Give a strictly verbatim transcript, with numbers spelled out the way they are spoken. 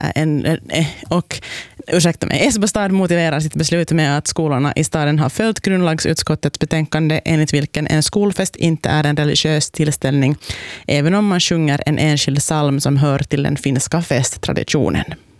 En, och ursäkta mig, Esbo stad motiverar sitt beslut med att skolorna i staden har följt grundlagsutskottets betänkande enligt vilken en skolfest inte är en religiös tillställning även om man sjunger en enskild psalm som hör till den finska festtraditionen.